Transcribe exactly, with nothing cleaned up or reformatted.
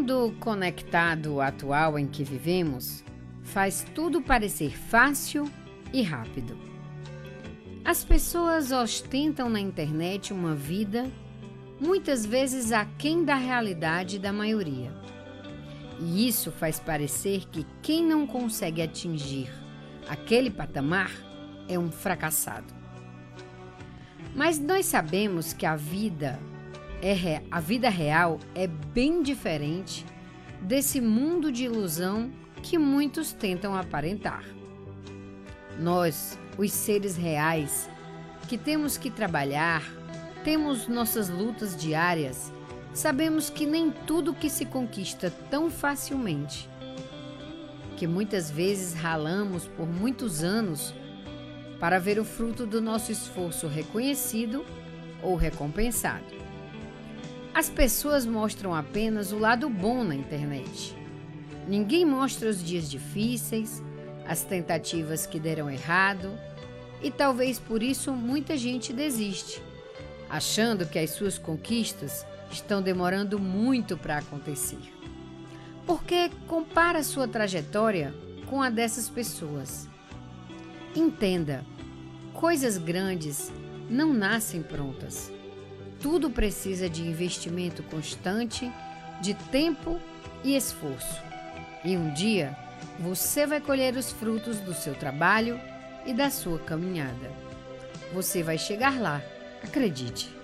mundo conectado atual em que vivemos faz tudo parecer fácil e rápido. As pessoas ostentam na internet uma vida, muitas vezes aquém da realidade da maioria. E isso faz parecer que quem não consegue atingir aquele patamar é um fracassado. Mas nós sabemos que a vida, é, a vida real é bem diferente desse mundo de ilusão que muitos tentam aparentar. Nós, os seres reais, que temos que trabalhar, temos nossas lutas diárias, sabemos que nem tudo que se conquista tão facilmente, que muitas vezes ralamos por muitos anos para ver o fruto do nosso esforço reconhecido ou recompensado. As pessoas mostram apenas o lado bom na internet. Ninguém mostra os dias difíceis, as tentativas que deram errado, e talvez por isso muita gente desiste, achando que as suas conquistas estão demorando muito para acontecer. Porque compara sua trajetória com a dessas pessoas. Entenda, coisas grandes não nascem prontas. Tudo precisa de investimento constante, de tempo e esforço. E um dia, você vai colher os frutos do seu trabalho e da sua caminhada. Você vai chegar lá, acredite.